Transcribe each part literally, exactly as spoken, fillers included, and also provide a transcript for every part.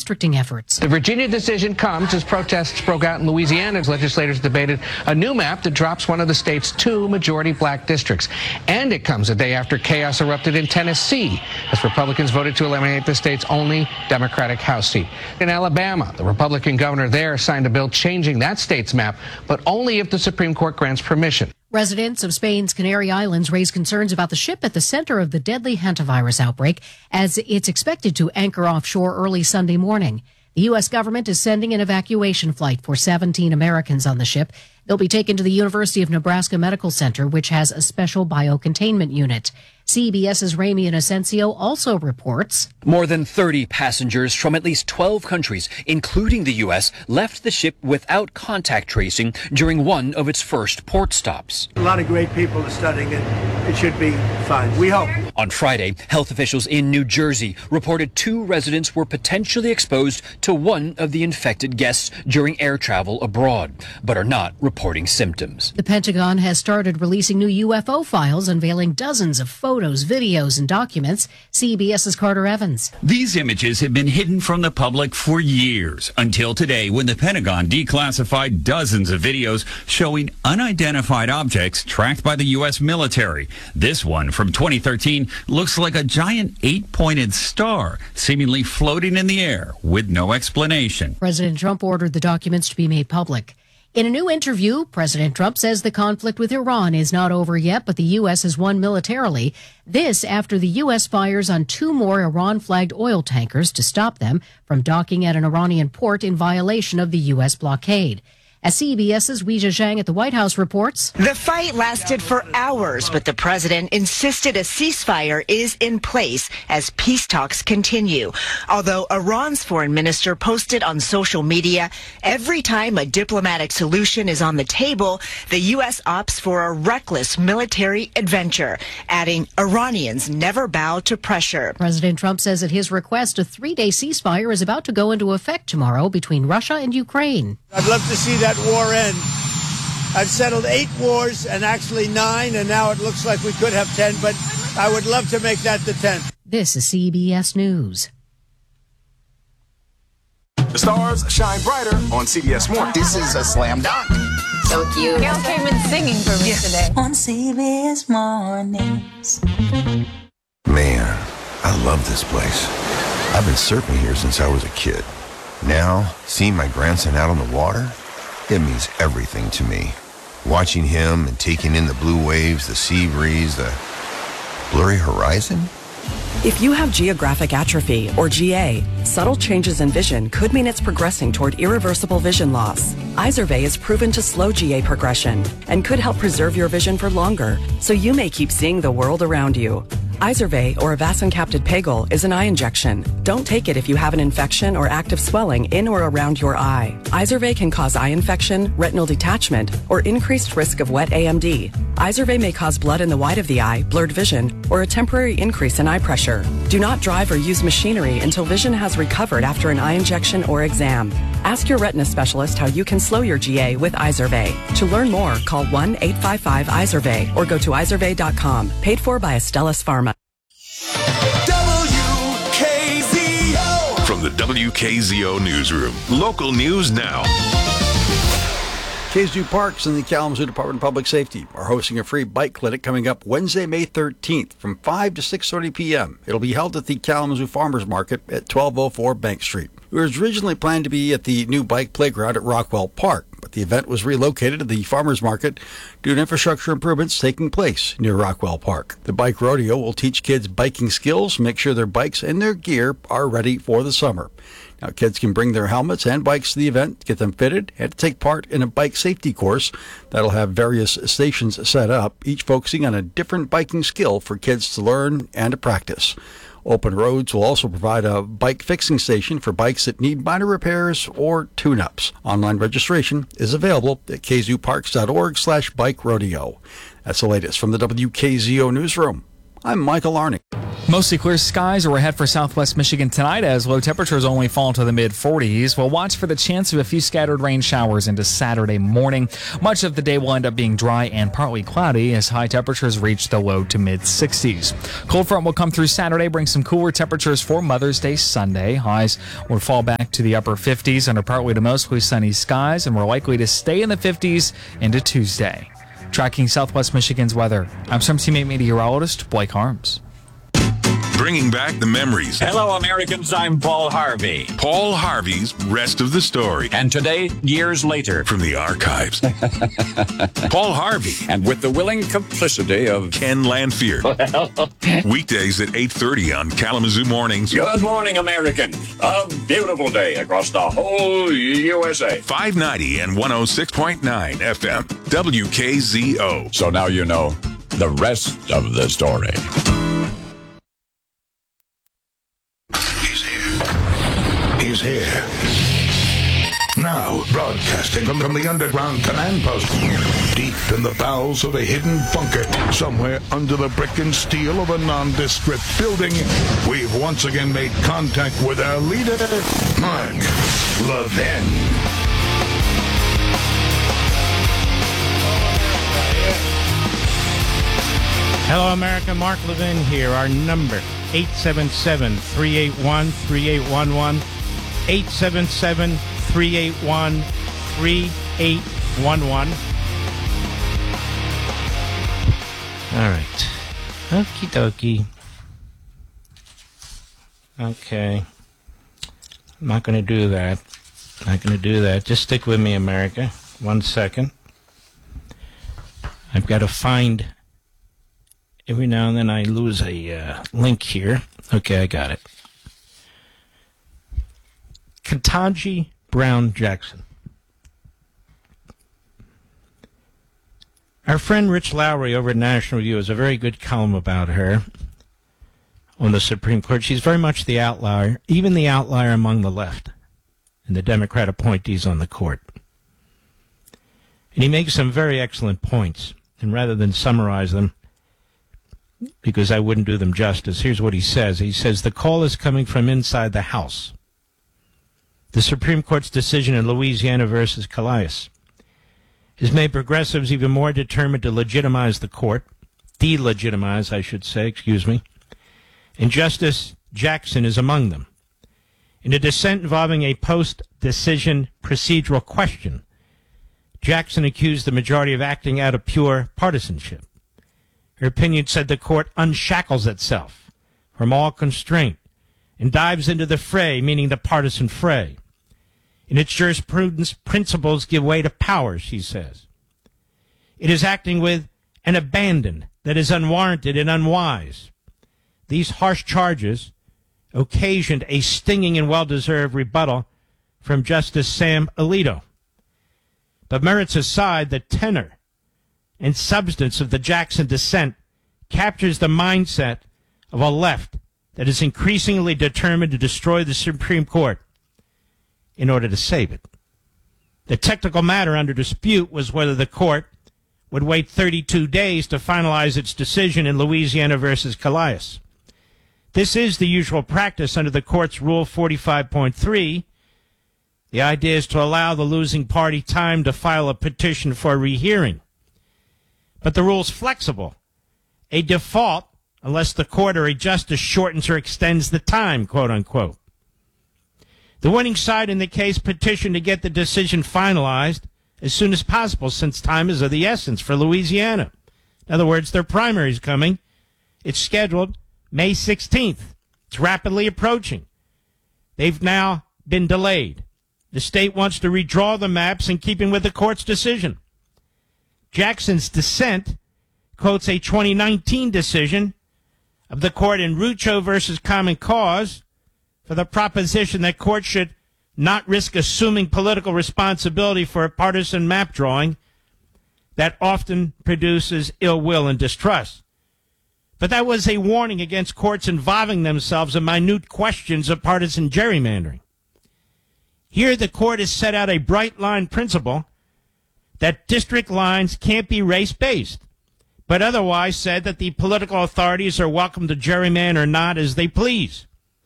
redistricting efforts. The Virginia decision comes as protests broke out in Louisiana as legislators debated a new map that drops one of the state's two majority black districts. And it comes a day after chaos erupted in Tennessee as Republicans voted to eliminate the state's only Democratic House seat. In Alabama, the Republican governor there signed a bill changing that state's map, but only if the Supreme Court grants permission. Residents of Spain's Canary Islands raise concerns about the ship at the center of the deadly hantavirus outbreak as it's expected to anchor offshore early Sunday morning. The U S government is sending an evacuation flight for seventeen Americans on the ship. They'll be taken to the University of Nebraska Medical Center, which has a special biocontainment unit. CBS's Ramy Inocencio also reports more than thirty passengers from at least twelve countries, including the U S, left the ship without contact tracing during one of its first port stops. A lot of great people are studying it. It should be fine. We hope. On Friday, health officials in New Jersey reported two residents were potentially exposed to one of the infected guests during air travel abroad, but are not reporting symptoms. The Pentagon has started releasing new U F O files, unveiling dozens of photos, videos, and documents. CBS's Carter Evans. These images have been hidden from the public for years, until today when the Pentagon declassified dozens of videos showing unidentified objects tracked by the U S military. This one from twenty thirteen looks like a giant eight-pointed star, seemingly floating in the air with no explanation. President Trump ordered the documents to be made public. In a new interview, President Trump says the conflict with Iran is not over yet, but the U S has won militarily. This after the U S fires on two more Iran-flagged oil tankers to stop them from docking at an Iranian port in violation of the U S blockade. As CBS's Weijia Zhang at the White House reports, the fight lasted for hours, but the president insisted a ceasefire is in place as peace talks continue. Although Iran's foreign minister posted on social media, every time a diplomatic solution is on the table, the U S opts for a reckless military adventure, adding Iranians never bow to pressure. President Trump says that his request, a three-day ceasefire, is about to go into effect tomorrow between Russia and Ukraine. I'd love to see that war end. I've settled eight wars and actually nine, and now it looks like we could have ten, but I would love to make that the tenth. This is C B S News. The stars shine brighter on C B S Morning. This is a slam dunk. So cute. Gail came in singing for me yeah. today. On C B S Mornings. Man, I love this place. I've been surfing here since I was a kid. Now, seeing my grandson out on the water, it means everything to me. Watching him and taking in the blue waves, the sea breeze, the blurry horizon. If you have geographic atrophy, or G A, subtle changes in vision could mean it's progressing toward irreversible vision loss. Izervay is proven to slow G A progression and could help preserve your vision for longer, so you may keep seeing the world around you. Izervay, or avacincaptad pegol, is an eye injection. Don't take it if you have an infection or active swelling in or around your eye. Izervay can cause eye infection, retinal detachment, or increased risk of wet A M D. Izervay may cause blood in the white of the eye, blurred vision, or a temporary increase in eye pressure. Do not drive or use machinery until vision has recovered after an eye injection or exam. Ask your retina specialist how you can slow your G A with Izervay. To learn more, call one eight five five Izervay or go to izervay dot com. Paid for by Astellas Pharma. W K Z O. From the W K Z O Newsroom, local news now. K Z U Parks and the Kalamazoo Department of Public Safety are hosting a free bike clinic coming up Wednesday, May thirteenth from five to six thirty p.m. It'll be held at the Kalamazoo Farmers Market at twelve oh four Bank Street. It was originally planned to be at the new bike playground at Rockwell Park, but the event was relocated to the Farmers Market due to infrastructure improvements taking place near Rockwell Park. The bike rodeo will teach kids biking skills, make sure their bikes and their gear are ready for the summer. Now, kids can bring their helmets and bikes to the event, get them fitted, and to take part in a bike safety course that'll have various stations set up, each focusing on a different biking skill for kids to learn and to practice. Open Roads will also provide a bike fixing station for bikes that need minor repairs or tune-ups. Online registration is available at k z u parks dot org slash bike rodeo. That's the latest from the W K Z O Newsroom. I'm Michael Arning. Mostly clear skies are ahead for southwest Michigan tonight as low temperatures only fall to the mid forties. We'll watch for the chance of a few scattered rain showers into Saturday morning. Much of the day will end up being dry and partly cloudy as high temperatures reach the low to mid sixties. Cold front will come through Saturday, bring some cooler temperatures for Mother's Day Sunday. Highs will fall back to the upper fifties under partly to mostly sunny skies, and we're likely to stay in the fifties into Tuesday. Tracking southwest Michigan's weather, I'm Storm Team eight meteorologist Blake Harms. Bringing back the memories. Hello, Americans. I'm Paul Harvey. Paul Harvey's Rest of the Story. And today, years later. From the archives. Paul Harvey. And with the willing complicity of Ken Lanfear. Weekdays at eight thirty on Kalamazoo Mornings. Good morning, Americans. A beautiful day across the whole U S A. five ninety and one oh six point nine F M. W K Z O. So now you know the rest of the story. He's here. Now, broadcasting from, from the underground command post, deep in the bowels of a hidden bunker, somewhere under the brick and steel of a nondescript building, we've once again made contact with our leader, Mark Levin. Hello, America. Mark Levin here. Our number, eight seven seven, three eight one, three eight one one. eight seven seven, three eight one, three eight one one. All right. Okie dokie. Okay. I'm not going to do that. Not going to do that. Just stick with me, America. One second. I've got to find... Every now and then I lose a uh, link here. Okay, I got it. Ketanji Brown Jackson. Our friend Rich Lowry over at National Review has a very good column about her on the Supreme Court. She's very much the outlier, even the outlier among the left and the Democrat appointees on the court. And he makes some very excellent points. And rather than summarize them, because I wouldn't do them justice, here's what he says. He says, the call is coming from inside the House. The Supreme Court's decision in Louisiana versus Calais has made progressives even more determined to legitimize the court, delegitimize, I should say, excuse me, and Justice Jackson is among them. In a dissent involving a post-decision procedural question, Jackson accused the majority of acting out of pure partisanship. Her opinion said the court unshackles itself from all constraint and dives into the fray, meaning the partisan fray. In its jurisprudence, principles give way to power, she says. It is acting with an abandon that is unwarranted and unwise. These harsh charges occasioned a stinging and well-deserved rebuttal from Justice Sam Alito. But merits aside, the tenor and substance of the Jackson dissent captures the mindset of a left that is increasingly determined to destroy the Supreme Court in order to save it. The technical matter under dispute was whether the court would wait thirty-two days to finalize its decision in Louisiana versus Calais. This is the usual practice under the court's Rule forty-five point three. The idea is to allow the losing party time to file a petition for a rehearing. But the rule's flexible. A default, unless the court or a justice shortens or extends the time, quote unquote. The winning side in the case petitioned to get the decision finalized as soon as possible, since time is of the essence for Louisiana. In other words, their primary is coming. It's scheduled May sixteenth. It's rapidly approaching. They've now been delayed. The state wants to redraw the maps in keeping with the court's decision. Jackson's dissent quotes a twenty nineteen decision of the court in Rucho versus Common Cause for the proposition that courts should not risk assuming political responsibility for a partisan map drawing that often produces ill will and distrust. But that was a warning against courts involving themselves in minute questions of partisan gerrymandering. Here the court has set out a bright line principle that district lines can't be race-based but otherwise said that the political authorities are welcome to gerrymander or not as they please.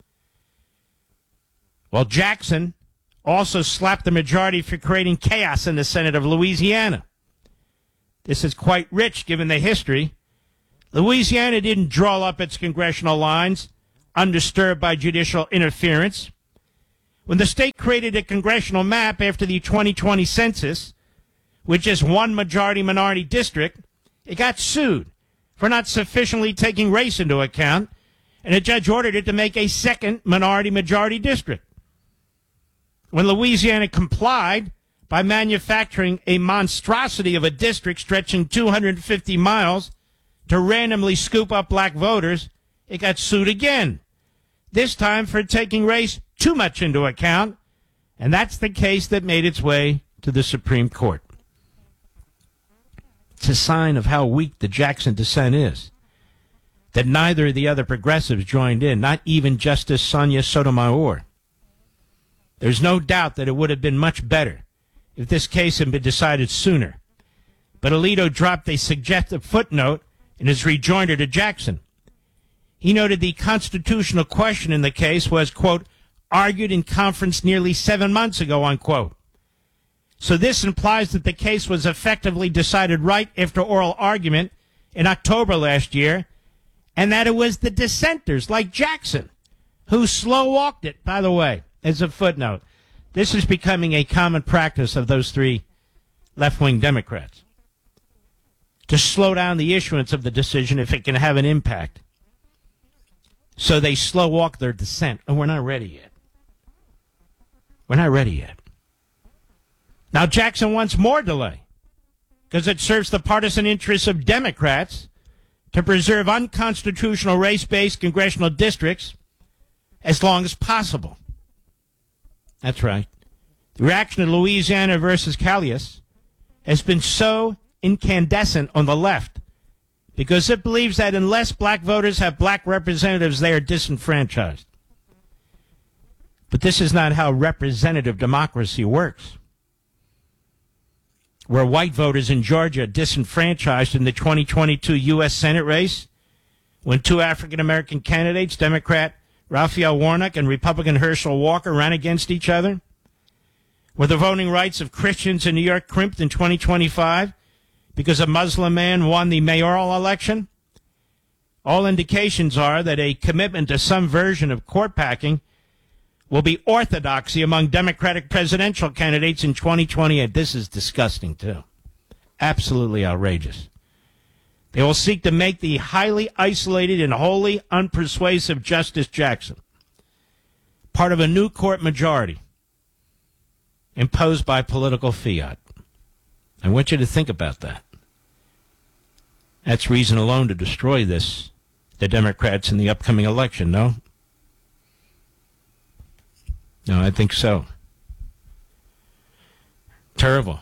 Well, Jackson also slapped the majority for creating chaos in the Senate of Louisiana. This is quite rich given the history. Louisiana didn't draw up its congressional lines undisturbed by judicial interference. When the state created a congressional map after the twenty twenty census, with just one majority-minority district, it got sued for not sufficiently taking race into account, and a judge ordered it to make a second minority-majority district. When Louisiana complied by manufacturing a monstrosity of a district stretching two hundred fifty miles to randomly scoop up black voters, it got sued again, this time for taking race too much into account, and that's the case that made its way to the Supreme Court. It's a sign of how weak the Jackson dissent is, that neither of the other progressives joined in, not even Justice Sonia Sotomayor. There's no doubt that it would have been much better if this case had been decided sooner. But Alito dropped a suggestive footnote in his rejoinder to Jackson. He noted the constitutional question in the case was, quote, argued in conference nearly seven months ago, unquote. So this implies that the case was effectively decided right after oral argument in October last year, and that it was the dissenters, like Jackson, who slow-walked it, by the way, as a footnote. This is becoming a common practice of those three left-wing Democrats, to slow down the issuance of the decision if it can have an impact. So they slow-walk their dissent, and we're not ready yet. We're not ready yet. Now, Jackson wants more delay because it serves the partisan interests of Democrats to preserve unconstitutional race-based congressional districts as long as possible. That's right. The reaction to Louisiana versus Callius has been so incandescent on the left because it believes that unless black voters have black representatives, they are disenfranchised. But this is not how representative democracy works. Were white voters in Georgia disenfranchised in the twenty twenty-two U S Senate race when two African-American candidates, Democrat Raphael Warnock and Republican Herschel Walker, ran against each other? Were the voting rights of Christians in New York crimped in twenty twenty-five because a Muslim man won the mayoral election? All indications are that a commitment to some version of court packing will be orthodoxy among Democratic presidential candidates in twenty twenty-eight. This is disgusting, too. Absolutely outrageous. They will seek to make the highly isolated and wholly unpersuasive Justice Jackson part of a new court majority imposed by political fiat. I want you to think about that. That's reason alone to destroy this, the Democrats in the upcoming election, no? No, I think so. Terrible.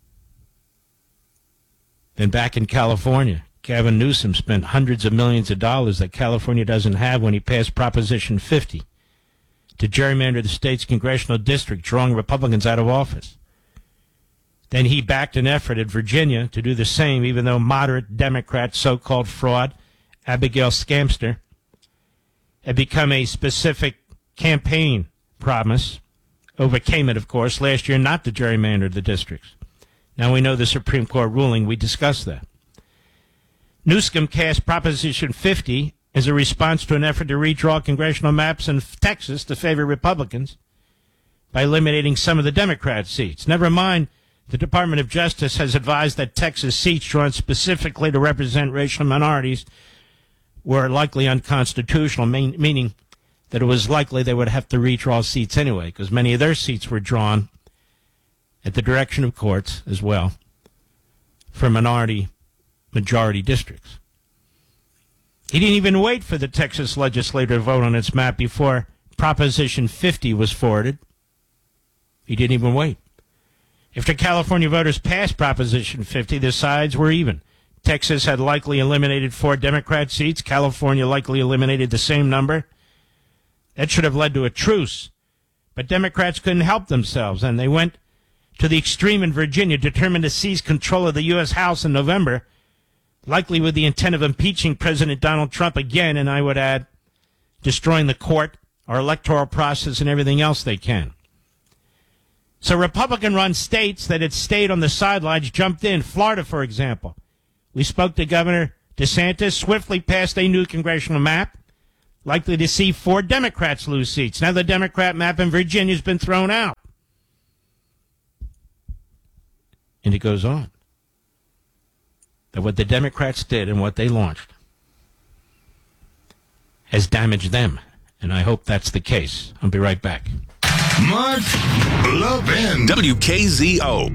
Then back in California, Gavin Newsom spent hundreds of millions of dollars that California doesn't have when he passed Proposition fifty to gerrymander the state's congressional district, drawing Republicans out of office. Then he backed an effort in Virginia to do the same, even though moderate Democrat so-called fraud Abigail Scampster had become a specific campaign promise, overcame it, of course, last year not to gerrymander the districts. Now we know the Supreme Court ruling. We discussed that. Newsom cast Proposition fifty as a response to an effort to redraw congressional maps in Texas to favor Republicans by eliminating some of the Democrat seats. Never mind, the Department of Justice has advised that Texas seats drawn specifically to represent racial minorities were likely unconstitutional, mean, meaning that it was likely they would have to redraw seats anyway, because many of their seats were drawn at the direction of courts as well for minority majority districts. He didn't even wait for the Texas legislature to vote on its map before Proposition fifty was forwarded. He didn't even wait. After California voters passed Proposition fifty, the sides were even. Texas had likely eliminated four Democrat seats. California likely eliminated the same number. That should have led to a truce. But Democrats couldn't help themselves, and they went to the extreme in Virginia, determined to seize control of the U S House in November, likely with the intent of impeaching President Donald Trump again, and I would add, destroying the court, our electoral process, and everything else they can. So Republican-run states that had stayed on the sidelines jumped in. Florida, for example. We spoke to Governor DeSantis, swiftly passed a new congressional map, likely to see four Democrats lose seats. Now the Democrat map in Virginia has been thrown out. And it goes on. That what the Democrats did and what they launched has damaged them. And I hope that's the case. I'll be right back. Mark Levin. W K Z O.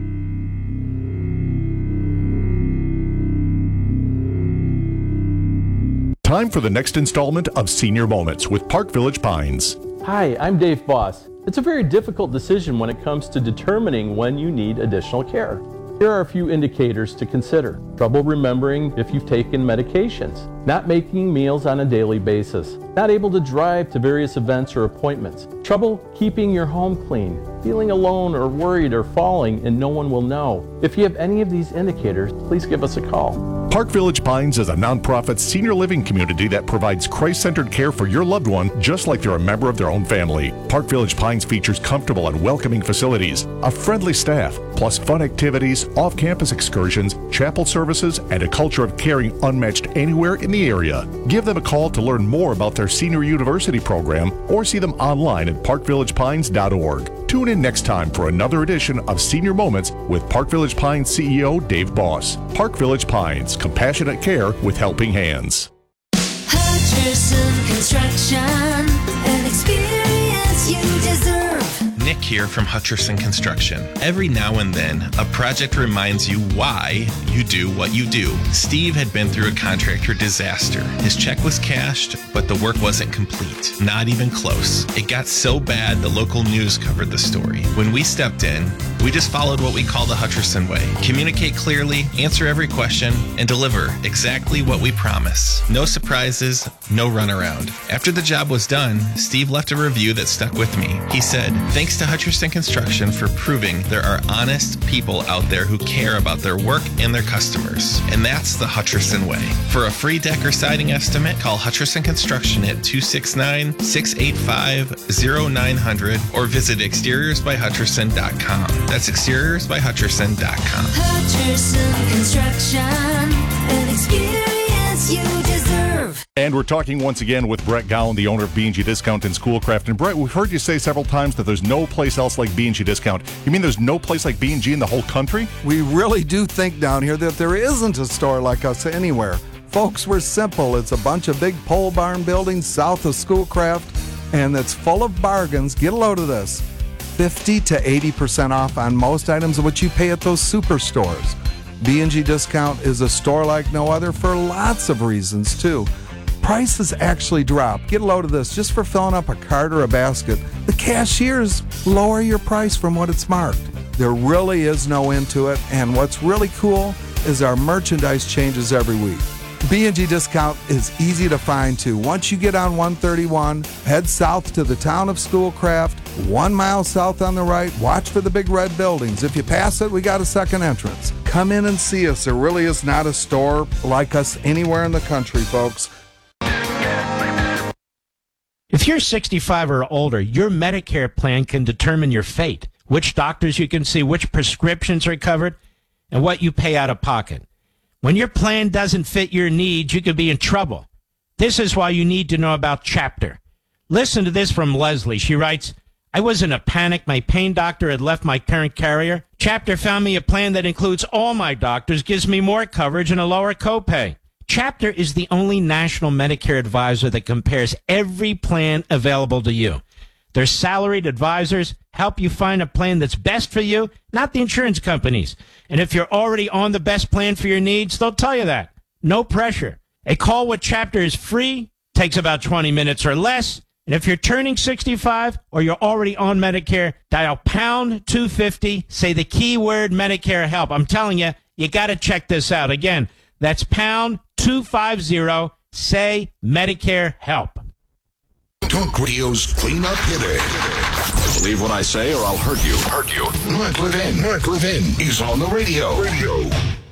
Time for the next installment of Senior Moments with Park Village Pines. Hi, I'm Dave Boss. It's a very difficult decision when it comes to determining when you need additional care. Here are a few indicators to consider. Trouble remembering if you've taken medications, not making meals on a daily basis, not able to drive to various events or appointments, trouble keeping your home clean, feeling alone or worried or falling and no one will know. If you have any of these indicators, please give us a call. Park Village Pines is a nonprofit senior living community that provides Christ-centered care for your loved one just like they're a member of their own family. Park Village Pines features comfortable and welcoming facilities, a friendly staff, plus fun activities, off-campus excursions, chapel services, and a culture of caring unmatched anywhere in the area. Give them a call to learn more about their senior university program or see them online at park village pines dot org. Tune in next time for another edition of Senior Moments with Park Village Pines C E O Dave Boss. Park Village Pines, compassionate care with helping hands. Hutcherson Construction, an experience you deserve. Nick here from Hutcherson Construction. Every now and then, a project reminds you why you do what you do. Steve had been through a contractor disaster. His check was cashed, but the work wasn't complete. Not even close. It got so bad the local news covered the story. When we stepped in, we just followed what we call the Hutcherson way. Communicate clearly, answer every question, and deliver exactly what we promise. No surprises, no runaround. After the job was done, Steve left a review that stuck with me. He said, "Thanks to Hutcherson Construction for proving there are honest people out there who care about their work and their customers." And that's the Hutcherson way. For a free deck or siding estimate, call Hutcherson Construction at two six nine, six eight five, zero nine zero zero or visit exteriors by hutcherson dot com. That's exteriors by hutcherson dot com. Hutcherson Construction, an experience you deserve. And we're talking once again with Brett Gowan, the owner of B and G Discount in Schoolcraft. And Brett, we've heard you say several times that there's no place else like B and G Discount. You mean there's no place like B and G in the whole country? We really do think down here that there isn't a store like us anywhere. Folks, we're simple. It's a bunch of big pole barn buildings south of Schoolcraft, and it's full of bargains. Get a load of this. fifty to eighty percent off on most items of what you pay at those superstores. B and G Discount is a store like no other for lots of reasons, too. Prices actually drop. Get a load of this just for filling up a cart or a basket. The cashiers lower your price from what it's marked. There really is no end to it, and what's really cool is our merchandise changes every week. B and G Discount is easy to find, too. Once you get on one thirty-one, head south to the town of Schoolcraft, one mile south on the right, watch for the big red buildings. If you pass it, we got a second entrance. Come in and see us. There really is not a store like us anywhere in the country, folks. If you're sixty-five or older, your Medicare plan can determine your fate, which doctors you can see, which prescriptions are covered, and what you pay out of pocket. When your plan doesn't fit your needs, you could be in trouble. This is why you need to know about Chapter. Listen to this from Leslie. She writes, "I was in a panic. My pain doctor had left my current carrier. Chapter found me a plan that includes all my doctors, gives me more coverage and a lower copay. Chapter is the only national Medicare advisor that compares every plan available to you. Their salaried advisors help you find a plan that's best for you, not the insurance companies. And if you're already on the best plan for your needs, they'll tell you that. No pressure. A call with Chapter is free, takes about twenty minutes or less. And if you're turning sixty-five or you're already on Medicare, dial pound two fifty, say the keyword Medicare help. I'm telling you, you got to check this out. Again, that's pound two fifty, say Medicare help. Talk Radio's cleanup hitter. Believe what I say or I'll hurt you. Hurt you. Mark Levin. Mark Levin. He's on the radio. Radio.